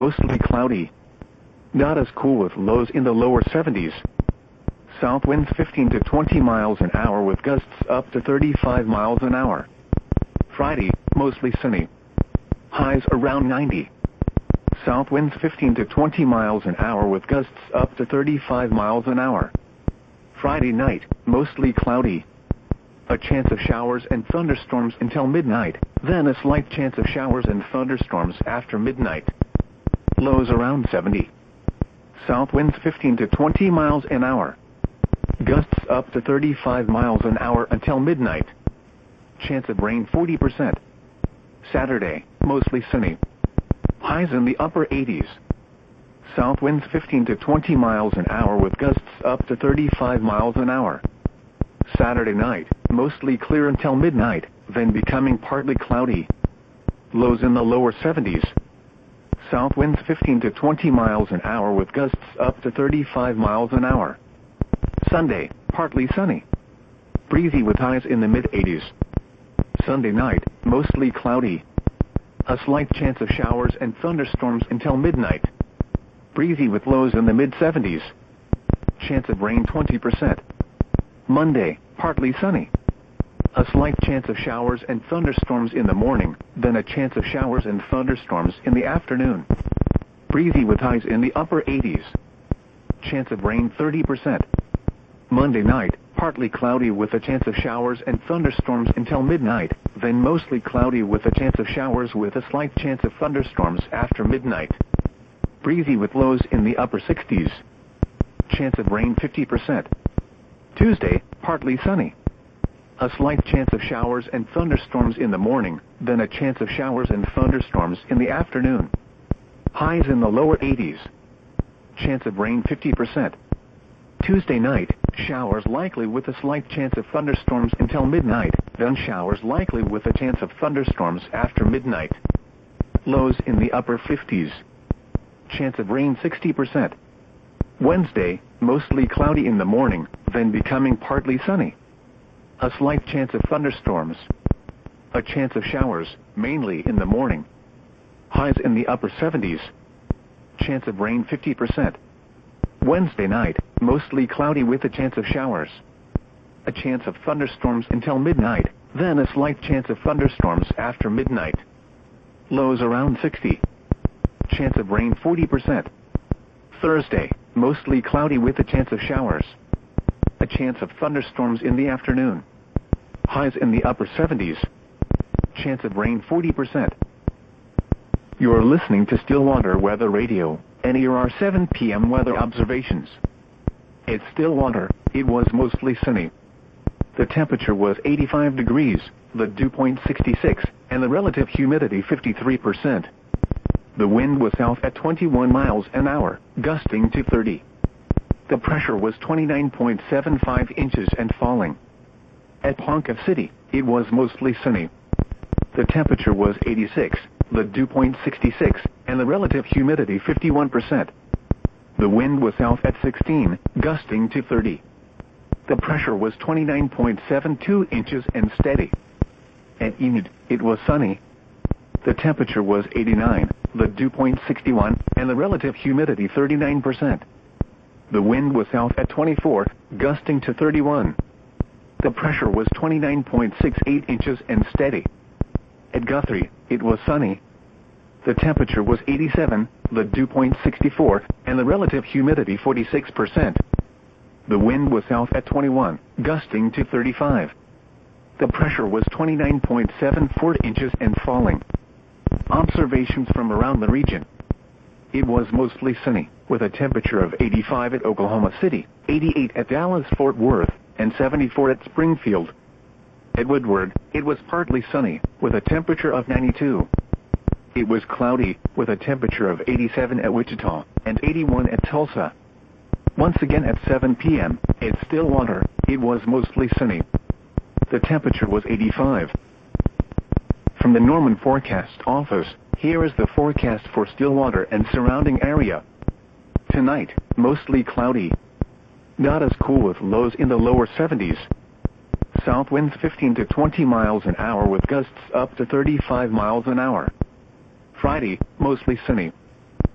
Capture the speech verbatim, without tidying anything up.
mostly cloudy. Not as cool with lows in the lower seventies. South winds fifteen to twenty miles an hour with gusts up to thirty-five miles an hour. Friday, mostly sunny. Highs around ninety. South winds fifteen to twenty miles an hour with gusts up to thirty-five miles an hour. Friday night, mostly cloudy. A chance of showers and thunderstorms until midnight, then a slight chance of showers and thunderstorms after midnight. Lows around seventy. South winds fifteen to twenty miles an hour. Gusts up to thirty-five miles an hour until midnight. Chance of rain forty percent. Saturday, mostly sunny. Highs in the upper eighties. South winds fifteen to twenty miles an hour with gusts up to thirty-five miles an hour. Saturday night, mostly clear until midnight, then becoming partly cloudy. Lows in the lower seventies. South winds fifteen to twenty miles an hour with gusts up to thirty-five miles an hour. Sunday, partly sunny. Breezy with highs in the mid eighties. Sunday night, mostly cloudy. A slight chance of showers and thunderstorms until midnight. Breezy with lows in the mid seventies. Chance of rain twenty percent. Monday, partly sunny. A slight chance of showers and thunderstorms in the morning, then a chance of showers and thunderstorms in the afternoon. Breezy with highs in the upper eighties. Chance of rain thirty percent. Monday night, partly cloudy with a chance of showers and thunderstorms until midnight, then mostly cloudy with a chance of showers with a slight chance of thunderstorms after midnight. Breezy with lows in the upper sixties. Chance of rain fifty percent. Tuesday, partly sunny. A slight chance of showers and thunderstorms in the morning, then a chance of showers and thunderstorms in the afternoon. Highs in the lower eighties. Chance of rain fifty percent. Tuesday night, showers likely with a slight chance of thunderstorms until midnight, then showers likely with a chance of thunderstorms after midnight. Lows in the upper fifties. Chance of rain sixty percent. Wednesday, mostly cloudy in the morning, then becoming partly sunny. A slight chance of thunderstorms. A chance of showers, mainly in the morning. Highs in the upper seventies. Chance of rain fifty percent. Wednesday night, mostly cloudy with a chance of showers. A chance of thunderstorms until midnight, then a slight chance of thunderstorms after midnight. Lows around sixty. Chance of rain forty percent. Thursday, mostly cloudy with a chance of showers. A chance of thunderstorms in the afternoon. Highs in the upper seventies. Chance of rain forty percent. You're listening to Stillwater Weather Radio, and here are seven p m weather observations. At Stillwater, it was mostly sunny. The temperature was eighty-five degrees, the dew point sixty-six, and the relative humidity fifty-three percent. The wind was south at twenty-one miles an hour, gusting to thirty. The pressure was twenty-nine point seven five inches and falling. At Ponca City, it was mostly sunny. The temperature was eighty-six, the dew point sixty-six, and the relative humidity fifty-one percent. The wind was south at sixteen, gusting to thirty. The pressure was twenty-nine point seven two inches and steady. At Enid, it was sunny. The temperature was eighty-nine, the dew point sixty-one, and the relative humidity thirty-nine percent. The wind was south at twenty-four, gusting to thirty-one. The pressure was twenty-nine point six eight inches and steady. At Guthrie, it was sunny. The temperature was eighty-seven, the dew point sixty-four, and the relative humidity forty-six percent. The wind was south at twenty-one, gusting to thirty-five. The pressure was twenty-nine point seven four inches and falling. Observations from around the region. It was mostly sunny, with a temperature of eighty-five at Oklahoma City, eighty-eight at Dallas-Fort Worth, and seventy-four at Springfield. At Woodward, it was partly sunny, with a temperature of ninety-two. It was cloudy, with a temperature of eighty-seven at Wichita, and eighty-one at Tulsa. Once again at seven p m, at Stillwater, it was mostly sunny. The temperature was eighty-five. From the Norman Forecast Office, here is the forecast for Stillwater and surrounding area. Tonight, mostly cloudy. Not as cool with lows in the lower seventies. South winds fifteen to twenty miles an hour with gusts up to thirty-five miles an hour. Friday, mostly sunny.